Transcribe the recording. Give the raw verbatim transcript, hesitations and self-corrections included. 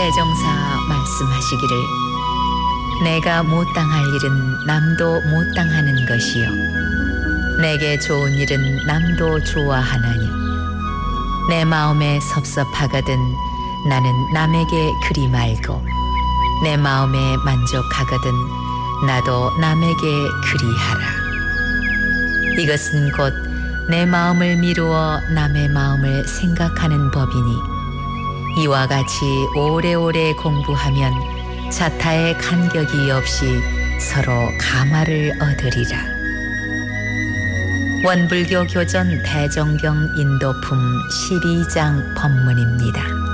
대종사 말씀하시기를 내가 못 당할 일은 남도 못 당하는 것이요 내게 좋은 일은 남도 좋아하나니 내 마음에 섭섭하거든 나는 남에게 그리 말고 내 마음에 만족하거든 나도 남에게 그리하라. 이것은 곧 내 마음을 미루어 남의 마음을 생각하는 법이니 이와 같이 오래오래 공부하면 자타의 간격이 없이 서로 감화를 얻으리라. 원불교 교전 대정경 인도품 십이 장 법문입니다.